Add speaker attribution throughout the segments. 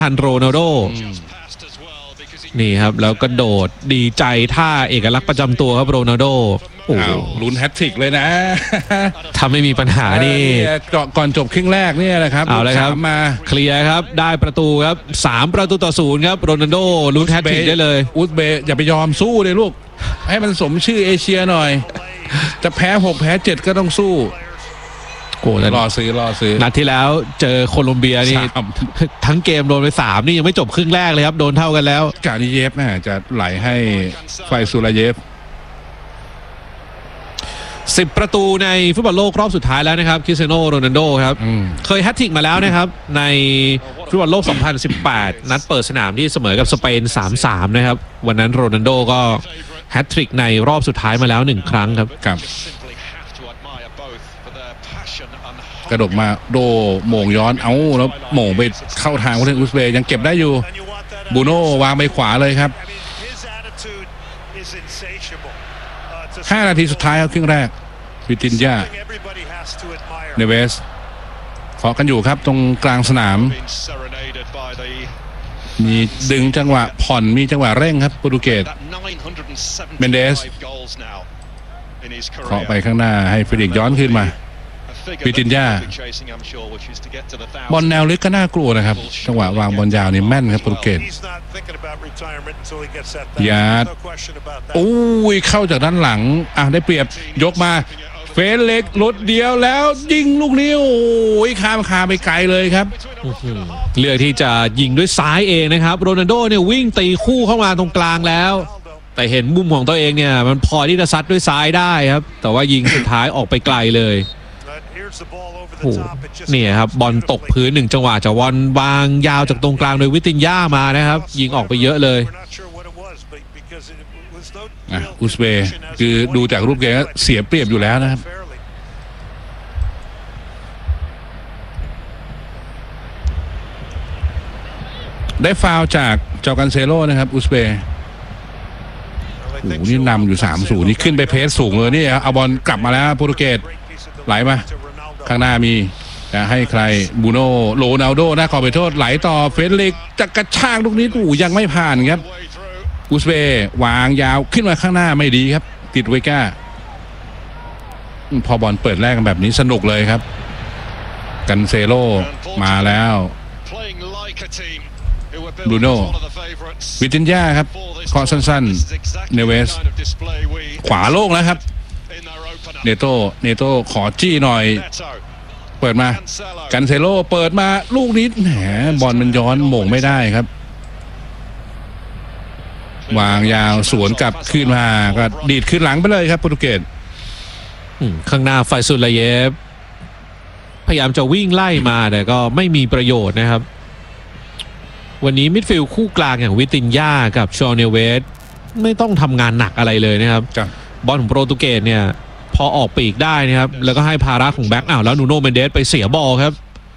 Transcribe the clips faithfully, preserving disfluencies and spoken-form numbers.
Speaker 1: ทันโรนัลโดนี่ครับแล้วก็โดดดีใจท่าเอกลักษณ์ประจำตัวครับโรนัลโด
Speaker 2: โอ้ลุ้นแฮตทริกเลยนะ
Speaker 1: ถ้าไม่มีปัญหานี่
Speaker 2: ก่อนจบครึ่งแรกเนี่ยนะครับ
Speaker 1: เอาเลยครับมาเคลียร์ครับได้ประตูครับสามประตูต่อศูนย์ครับโรนัลโดลุ้นแฮตทริกได้เลย
Speaker 2: อุซเบย์อย่าไปยอมสู้เลยลูกให้มันสมชื่อเอเชียหน่อยจะแพ้หกแพ้เจ็ดก็ต้องสู้
Speaker 1: โอ้
Speaker 2: รอซื้อรอซื้อ
Speaker 1: นัดที่แล้วเจอโคลอมเบียนี่ทั้งเกมโดนไปสามนี่ยังไม่จบครึ่งแรกเลยครับโดนเท่ากันแล้ว
Speaker 2: กาดิเยฟน่ะจะไหลให้ไฟซูลาเยฟ
Speaker 1: สิบประตูในฟุตบอลโลกรอบสุดท้ายแล้วนะครับคริสเตียโนโรนัลโดครับเคยแฮตทริกมาแล้วนะครับในฟุตบอลโลกสองพันสิบแปดนัดเปิดสนามที่เสมอกับสเปน สามสาม นะครับวันนั้นโรนัลโดก็แฮตทริกในรอบสุดท้ายมาแล้วหนึ่งครั้งครับ
Speaker 2: ครับกระดกมาโดโหม่งย้อนเอาแล้วโหม่งไปเข้าทางผู้เล่นอุซเบย์ยังเก็บได้อยู่บูโน่วางไปขวาเลยครับห้านาทีสุดท้ายครับครึ่งแรกวิตินญาเนเวสเคาะกันอยู่ครับตรงกลางสนามมีดึงจังหวะผ่อนมีจังหวะเร่งครับโปรตุเกสเมนเดสเคาะไปข้างหน้าให้ฟิลิกย้อนขึ้นมาวิตินญาบอลแนวลึกก็น่ากลัวนะครับจังหวะวางบอลยาวนี่แม่นครับโปรตุเกสยาดโอ้ยเข้าจากด้านหลังอ่ะได้เปรียบยกมาเฟนเล็กรถเดียวแล้วยิงลูกนี้โอ้ยข้ามคาไปไกลเลยครับ
Speaker 1: เลือกที่จะยิงด้วยซ้ายเองนะครับโรนัลโดเนี่ยวิ่งตีคู่เข้ามาตรงกลางแล้วแต่เห็นมุมของตัวเองเนี่ยมันพอที่จะซัดด้วยซ้ายได้ครับแต่ว่ายิงสุดท้ายออกไปไกลเลยโอ้เนี่ยครับบอลตกพื้นหนึ่งจังหวะจากบอลวางยาวจากตรงกลางโดยวิตินญามานะครับยิงออกไปเยอะเลย
Speaker 2: อ่ะอุซเบย์คือดูจากรูปเกมเสียเปรียบอยู่แล้วนะครับได้ฟาวจากจอร์กันเซโร่นะครับอุซเบย์โอ้โหนี่นำอยู่ สามศูนย์ นี่ขึ้นไปเพสสูงเลยนี่เอาบอลกลับมาแล้วโปรตุเกสไหลมาข้างหน้ามีจะให้ใครบูโน่โรนัลโดหน้าขอไปโทษไหลต่อเฟนเล็กจะกระชากลูกนี้โอ้ยังไม่ผ่านครับอุซเบย์วางยาวขึ้นมาข้างหน้าไม่ดีครับติดไวก้าพอบอลเปิดแรกกันแบบนี้สนุกเลยครับกันเซโร่มาแล้วบรูโน่วิตินญาครับเคาะสั้นๆเนเวสขวาโล่งแล้วครับเนโต้เนโต้ขอจี้หน่อยเปิดมากันเซโร่เปิดมาลูกนี้แหมบอลมันย้อนโหม่งไม่ได้ครับวางยาวสวนกลับขึ้นมาก็ดีดขึ้นหลังไปเลยครับโปรตุเกส
Speaker 1: ข้างหน้าไฟซุลาเยฟพยายามจะวิ่งไล่มาแต่ก็ไม่มีประโยชน์นะครับวันนี้มิดฟิลด์คู่กลางอย่างวิตินญากับชอเนเวสไม่ต้องทำงานหนักอะไรเลยนะครับบอลของโปรตุเกสเนี่ยพอออกปีกได้นะครับแล้วก็ให้ภาระของแบ็คอ้าวแล้วนูโน่เมนเดสไปเสียบอลครับ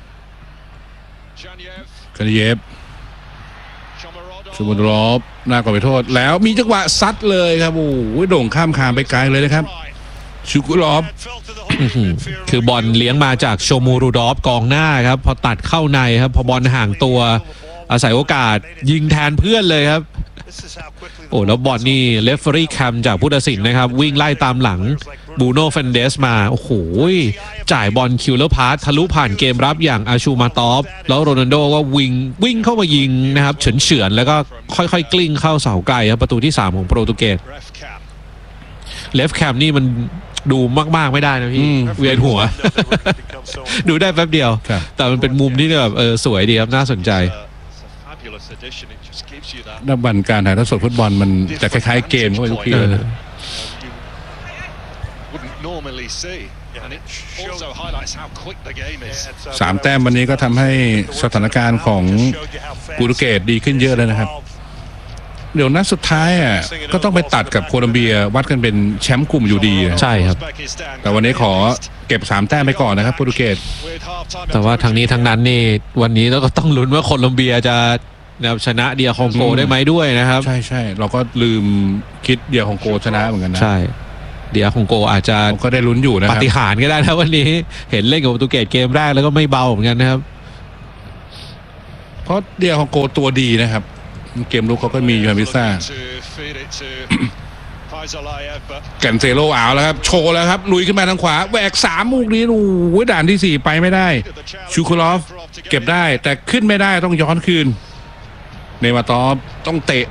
Speaker 2: คาดิเยฟชูมารอบหน้าก่อไปโทษแล้วมีจังหวะซัดเลยครับโอ้โหโด่งข้ามคานไปไกลเลยนะครับชูกุลอฟ
Speaker 1: คือบอลเลี้ยงมาจากโชมูรูดอฟกองหน้าครับพอตัดเข้าในครับพอบอลห่างตัวอาศัยโอกาสยิงแทนเพื่อนเลยครับโอ้แล้วบอลนี่เลฟเฟอรี่แคมจากผู้ตัดสินนะครับวิ่งไล่ตามหลังบูโน่เฟนเดสมาโอ้โหจ่ายบอลคิวเลอร์พาสทะลุผ่านเกมรับอย่างอาชูมาตอฟแล้วโรนัลโดก็วิ่งวิ่งเข้ามายิงนะครับเฉือนๆแล้วก็ค่อยๆกลิ้งเข้าเสาไกลครับประตูที่สามของโปรตุเกสเลฟแคมนี่มันดูมากๆไม่ได้นะพี่เวียนหัวดูได้แป๊บเดียวแต่มันเป็นมุมที่แบบเออสวยดีครับน่าสนใจ
Speaker 2: นักบันการถ่ายทอดสดฟุตบอลมันจะคล้ายๆเกมเข้าไปทุกทีเลยนะสามแต้มวันนี้ก็ทำให้สถานการณ์ของโปรตุเกสดีขึ้นเยอะเลยนะครับเดี๋ยวนัดสุดท้ายอ่ะก็ต้องไปตัดกับโคลอมเบียวัดกันเป็นแชมป์กลุ่มอยู่ดี
Speaker 1: ใช่ครับ
Speaker 2: แต่วันนี้ขอเก็บสามแต้มไปก่อนนะครับโปรตุเกส
Speaker 1: แต่ว่าทางนี้ทางนั้นนี่วันนี้เราก็ต้องลุ้นว่าโคลอมเบียจะชนะเดียคองโกได้ไหมด้วยนะครับ
Speaker 2: ใช่ใช่เราก็ลืมคิดเดียคองโกชนะเหมือนกันนะ
Speaker 1: ใช่เดียคองโกอาจจะ
Speaker 2: ก็ได้ลุ้นอยู่นะ
Speaker 1: ปาฏิหาริย์ก็ได้นะวันนี้เห็นเล่นกับโปรตุเกสเกมแรกแล้วก็ไม่เบาเหมือนกันนะครับ
Speaker 2: เพราะเดียของโกตัวดีนะครับเกมลุกเขาก็มียูฮันวิซ่าแกนเซโลเอาแล้วครับโชว์แล้วครับลุยขึ้นมาทางขวาแหวกสามลูกนี้โอ้ยด่านที่สี่ไปไม่ได้ชูคูลอฟเก็บได้แต่ขึ้นไม่ได้ต้องย้อนคืนเนมาตอฟต้องเตะ